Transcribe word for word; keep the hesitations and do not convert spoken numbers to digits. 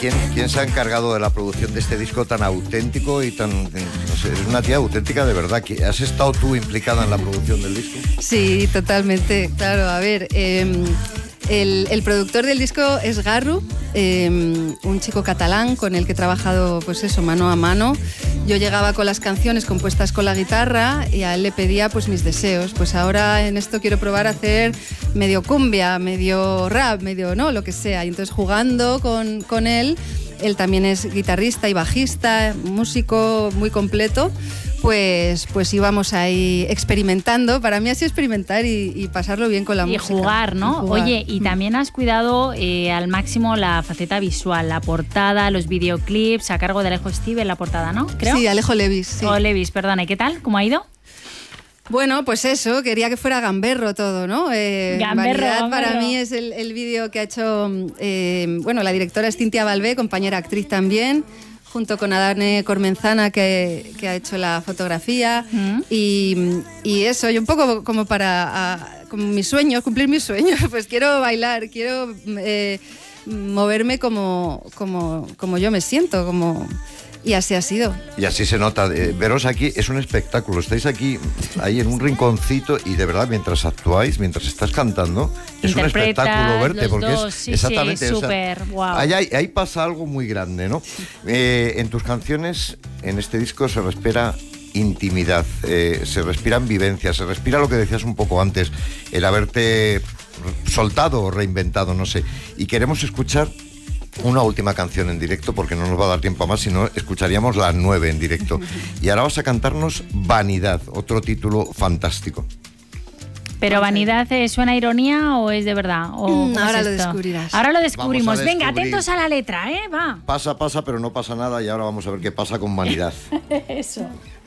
¿Quién, ¿Quién se ha encargado de la producción de este disco tan auténtico y tan... no sé, es una tía auténtica de verdad? ¿Has estado tú implicada en la producción del disco? Sí, totalmente, claro. A ver, eh, el, el productor del disco es Garru, eh, un chico catalán con el que he trabajado, pues eso, mano a mano. Yo llegaba con las canciones compuestas con la guitarra y a él le pedía pues mis deseos. Pues ahora en esto quiero probar a hacer medio cumbia, medio rap, medio no, lo que sea. Y entonces jugando con, con él, él también es guitarrista y bajista, músico muy completo, pues, pues íbamos ahí experimentando. Para mí ha sido experimentar y, y pasarlo bien con la y música. Jugar, ¿no? Y jugar. Oye, y también has cuidado eh, al máximo la faceta visual, la portada, los videoclips, a cargo de Alejo Steve en la portada, ¿no? Creo. Sí, Alejo Levis. Sí. O Levis, perdona. ¿Y qué tal? ¿Cómo ha ido? Bueno, pues eso, quería que fuera gamberro todo, ¿no? Eh, gamberro, Vanidad gamberro. Para mí es el, el vídeo que ha hecho, eh, bueno, la directora es Cintia Balbé, compañera actriz también, junto con Adane Cormenzana, que, que ha hecho la fotografía. Mm. Y, y eso, y un poco como para a, como mis sueños, cumplir mis sueños. Pues quiero bailar, quiero eh, moverme como, como, como yo me siento, como... Y así ha sido. Y así se nota. Eh, veros aquí es un espectáculo. Estáis aquí, ahí en un rinconcito y de verdad mientras actuáis, mientras estás cantando, es un espectáculo verte. Porque dos, es sí, exactamente sí, o sea, super, wow. ahí, ahí, ahí pasa algo muy grande, ¿no? Eh, en tus canciones, en este disco se respira intimidad, eh, se respiran vivencias, se respira lo que decías un poco antes, el haberte soltado o reinventado, no sé. Y queremos escuchar una última canción en directo porque no nos va a dar tiempo a más, sino escucharíamos las nueve en directo. Y ahora vas a cantarnos Vanidad, otro título fantástico. ¿Pero Vanidad eh, suena a ironía o es de verdad? ¿O mm, ahora es lo esto? descubrirás. Ahora lo descubrimos. Vamos a Venga, descubrir. atentos a la letra, ¿eh? Va. Pasa, pasa, pero no pasa nada y ahora vamos a ver qué pasa con Vanidad. Eso.